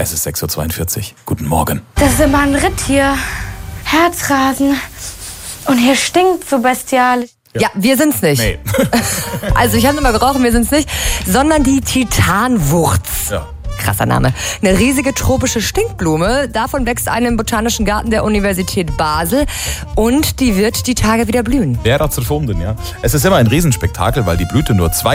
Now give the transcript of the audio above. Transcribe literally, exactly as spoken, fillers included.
Es ist sechs Uhr zweiundvierzig. Guten Morgen. Das ist immer ein Ritt hier. Herzrasen. Und hier stinkt so bestialisch. Ja, ja wir sind's nicht. Nee. Also ich habe immer gerochen, wir sind's nicht. Sondern die Titanwurz. Ja. Krasser Name. Eine riesige tropische Stinkblume. Davon wächst eine im Botanischen Garten der Universität Basel. Und die wird die Tage wieder blühen. Wer hat's erfunden, ja? Es ist immer ein Riesenspektakel, weil die Blüte nur zwei